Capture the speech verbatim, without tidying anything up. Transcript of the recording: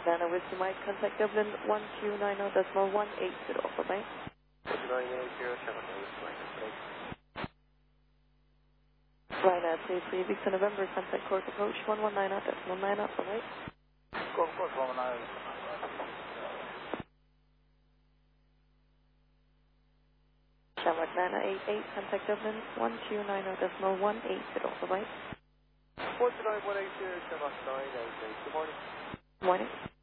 Nana Whiskey Mike, contact Dublin one two nine zero decimal one eight zero, bye-bye. one two nine eight zero, Shamrock Whiskey Mike, contact. Ryanair three three, Victor November, contact court approach one one nine zero decimal nine zero, bye-bye. Go, of course, one one nine. Shamrock Nana eight eight, contact Dublin one two nine zero decimal one eight zero, bye-bye. one two nine one eight zero, Shamrock nine eight eight, good morning. Morning.